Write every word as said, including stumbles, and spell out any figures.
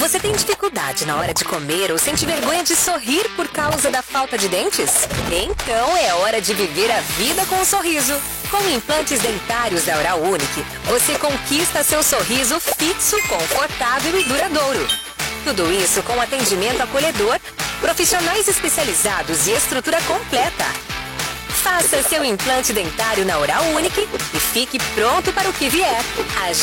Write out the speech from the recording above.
Você tem dificuldade na hora de comer ou sente vergonha de sorrir por causa da falta de dentes? Então é hora de viver a vida com um sorriso. Com implantes dentários da Oral Unique, você conquista seu sorriso fixo, confortável e duradouro. Tudo isso com atendimento acolhedor, profissionais especializados e estrutura completa. Faça seu implante dentário na Oral Unique e fique pronto para o que vier.